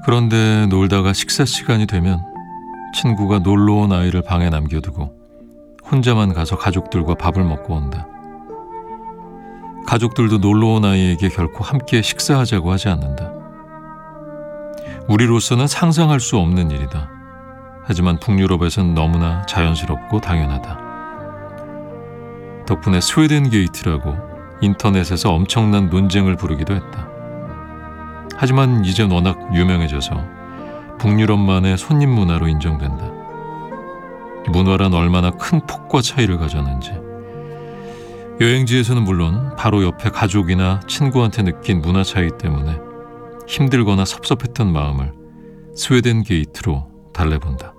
그런데 놀다가 식사 시간이 되면 친구가 놀러온 아이를 방에 남겨두고 혼자만 가서 가족들과 밥을 먹고 온다. 가족들도 놀러온 아이에게 결코 함께 식사하자고 하지 않는다. 우리로서는 상상할 수 없는 일이다. 하지만 북유럽에선 너무나 자연스럽고 당연하다. 덕분에 스웨덴 게이트라고 인터넷에서 엄청난 논쟁을 부르기도 했다. 하지만 이젠 워낙 유명해져서 북유럽만의 손님 문화로 인정된다. 문화란 얼마나 큰 폭과 차이를 가졌는지. 여행지에서는 물론 바로 옆에 가족이나 친구한테 느낀 문화 차이 때문에 힘들거나 섭섭했던 마음을 스웨덴 게이트로 달래본다.